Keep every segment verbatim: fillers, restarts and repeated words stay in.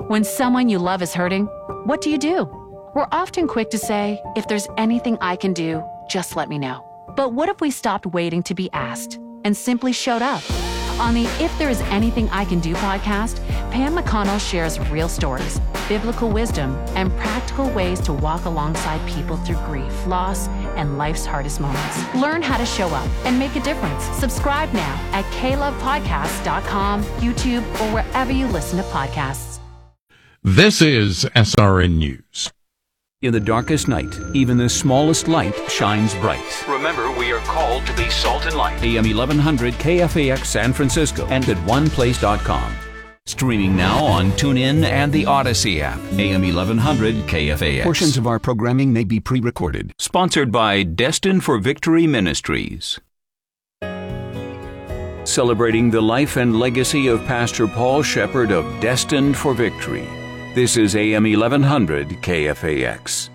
When someone you love is hurting, what do you do? We're often quick to say, if there's anything I can do, just let me know. But what if we stopped waiting to be asked and simply showed up? On the If There Is Anything I Can Do podcast, Pam McConnell shares real stories, biblical wisdom, and practical ways to walk alongside people through grief, loss, and life's hardest moments. Learn how to show up and make a difference. Subscribe now at k love podcast dot com, YouTube, or wherever you listen to podcasts. This is S R N News. In the darkest night, even the smallest light shines bright. Remember, we are called to be salt and light. A M eleven hundred K F A X San Francisco and at one place dot com. Streaming now on TuneIn and the Odyssey app. A M eleven hundred K F A X. Portions of our programming may be pre-recorded. Sponsored by Destined for Victory Ministries. Celebrating the life and legacy of Pastor Paul Shepherd of Destined for Victory. This is A M eleven hundred K F A X.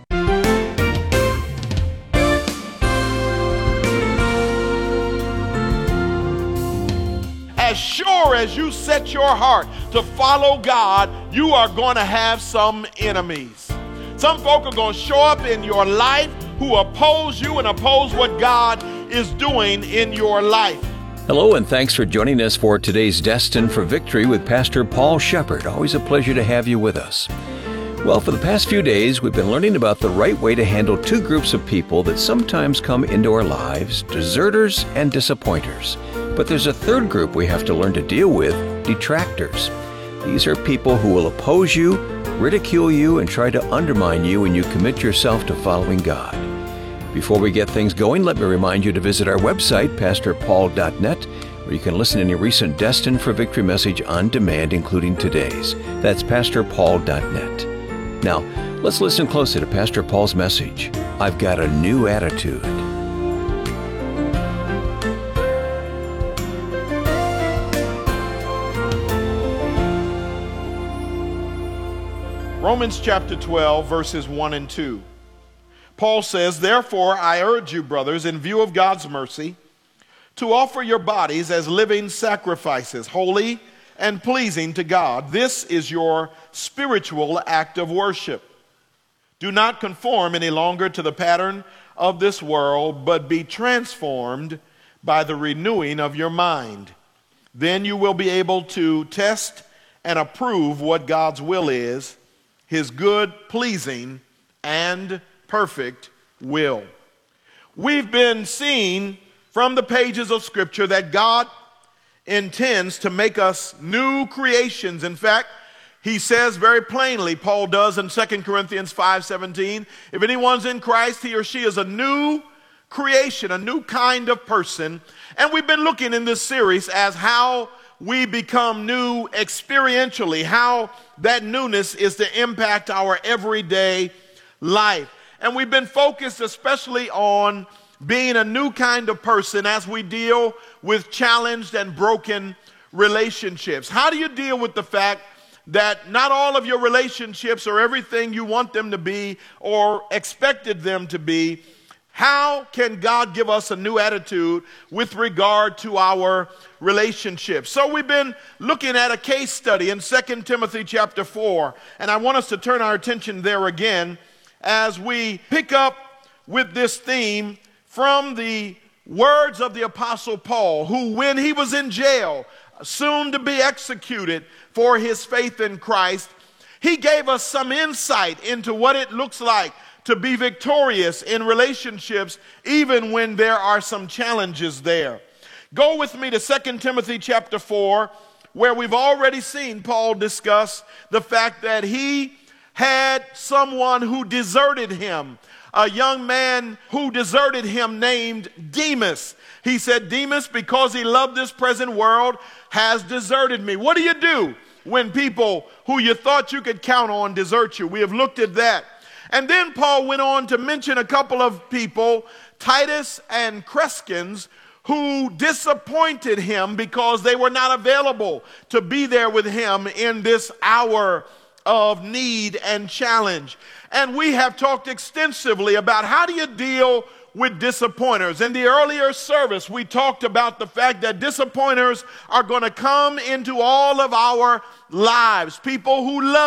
As sure as you set your heart to follow God, you are going to have some enemies. Some folk are going to show up in your life who oppose you and oppose what God is doing in your life. Hello, and thanks for joining us for today's Destined for Victory with Pastor Paul Shepherd. Always a pleasure to have you with us. Well, for the past few days, we've been learning about the right way to handle two groups of people that sometimes come into our lives, deserters and disappointers. But there's a third group we have to learn to deal with, detractors. These are people who will oppose you, ridicule you, and try to undermine you when you commit yourself to following God. Before we get things going, let me remind you to visit our website, pastor paul dot net, where you can listen to any recent Destined for Victory message on demand, including today's. That's pastor paul dot net. Now, let's listen closely to Pastor Paul's message, I've Got a New Attitude. Romans chapter twelve, verses one and two. Paul says, "Therefore I urge you, brothers, in view of God's mercy, to offer your bodies as living sacrifices, holy and pleasing to God. This is your spiritual act of worship. Do not conform any longer to the pattern of this world, but be transformed by the renewing of your mind. Then you will be able to test and approve what God's will is, his good, pleasing, and perfect will." We've been seeing from the pages of Scripture that God intends to make us new creations. In fact, he says very plainly, Paul does in Second Corinthians five seventeen, if anyone's in Christ, he or she is a new creation, a new kind of person. And we've been looking in this series as how we become new experientially, how that newness is to impact our everyday life. And we've been focused especially on being a new kind of person as we deal with challenged and broken relationships. How do you deal with the fact that not all of your relationships are everything you want them to be or expected them to be? How can God give us a new attitude with regard to our relationships? So we've been looking at a case study in Second Timothy chapter four, and I want us to turn our attention there again as we pick up with this theme from the words of the Apostle Paul, who when he was in jail, soon to be executed for his faith in Christ, he gave us some insight into what it looks like to be victorious in relationships, even when there are some challenges there. Go with me to Second Timothy chapter four, where we've already seen Paul discuss the fact that he had someone who deserted him, a young man who deserted him named Demas. He said, Demas, because he loved this present world, has deserted me. What do you do when people who you thought you could count on desert you? We have looked at that. And then Paul went on to mention a couple of people, Titus and Crescens, who disappointed him because they were not available to be there with him in this hour of need and challenge. And we have talked extensively about how do you deal with disappointers. In the earlier service, we talked about the fact that disappointers are going to come into all of our lives. People who love